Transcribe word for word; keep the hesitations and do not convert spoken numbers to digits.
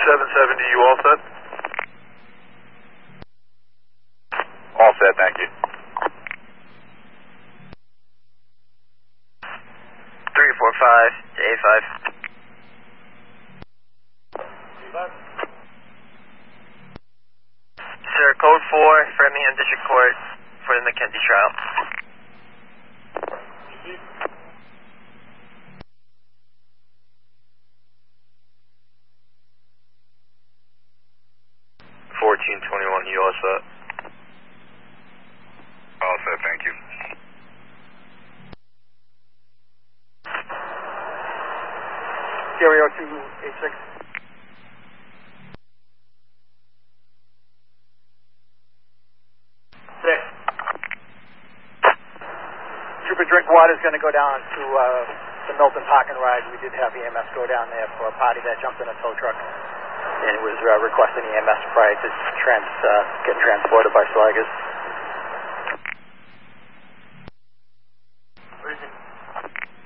seven seventy, you all set? All set, thank you. three four five to A five. Sir, code four, Framingham District Court for the McKenzie trial. fourteen twenty-one, you all set? All set, thank you. Stereo two eight six. Six. Trooper Drinkwater is going to go down to uh, the Milton Park and Ride. We did have E M S go down there for a party that jumped in a tow truck and was uh, requesting E M S prior to trans, uh, getting transported by Slaggers.